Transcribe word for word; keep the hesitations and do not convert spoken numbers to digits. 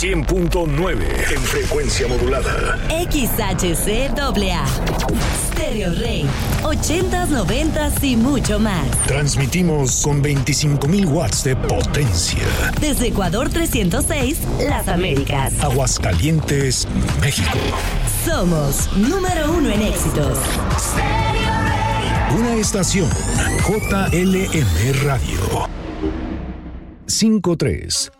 cien punto nueve en frecuencia modulada. X H C A A. Stereo Rey. ochentas, noventas y mucho más. Transmitimos con veinticinco mil watts de potencia. Desde Ecuador trescientos seis, Las Américas. Aguascalientes, México. Somos número uno en éxitos. Una estación J L M Radio. cinco tres